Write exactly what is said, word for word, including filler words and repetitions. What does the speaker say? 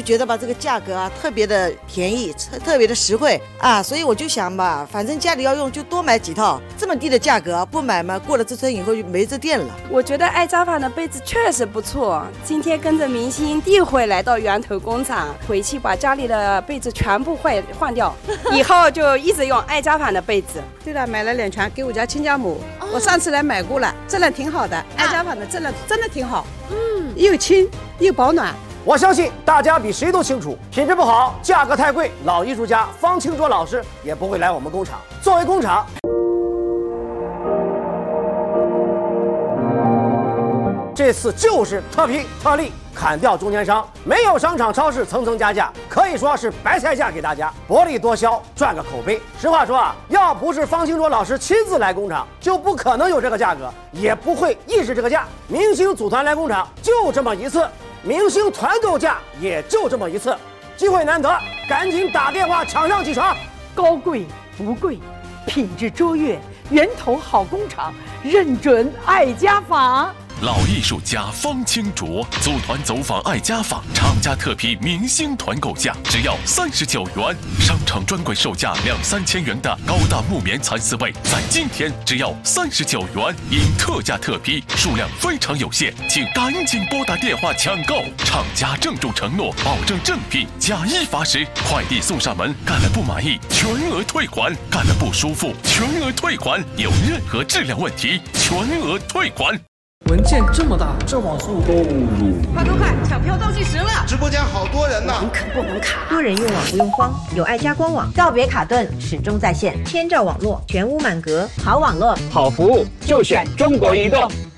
觉得吧，这个价格啊特别的便宜，特别的实惠啊，所以我就想吧，反正家里要用就多买几套，这么低的价格不买嘛，过了这村以后就没这店了。 我觉得爱家纺的被子确实不错，今天跟着明星地会来到源头工厂，回去把家里的被子全部换换掉，以后就一直用爱家纺的被子。 对了，买了两床给我家亲家母，哦、我上次来买过了，质量挺好的，爱家纺的质量真的挺好，嗯，又轻又保暖。 我相信大家比谁都清楚，品质不好，价格太贵，老艺术家方清卓老师也不会来我们工厂。作为工厂，这次就是特批特例，砍掉中间商，没有商场超市层层加价，可以说是白菜价给大家，薄利多销，赚个口碑。实话说啊，要不是方清卓老师亲自来工厂，就不可能有这个价格，也不会意识这个价。明星组团来工厂就这么一次，明星团购价也就这么一次，机会难得，赶紧打电话抢上几床。 高贵不贵，品质卓越，源头好工厂，认准爱家纺。 老艺术家方清卓组团走访爱家纺，厂家特批明星团购价只要三十九元，商场专柜售价两三千元的高大木棉蚕丝被，在今天只要三十九元，因特价特批，数量非常有限，请赶紧拨打电话抢购。厂家郑重承诺，保证正品，假一罚十，快递送上门，干了不满意全额退款，干了不舒服全额退款，有任何质量问题全额退款。 文件这么大，这网速够入？ 快快快，抢票倒计时了！ 直播间好多人呢， 网可不能卡，多人用网不用慌，有爱家官网，告别卡顿，始终在线，千兆网络，全屋满格，好网络， 好服务，就选中国移动。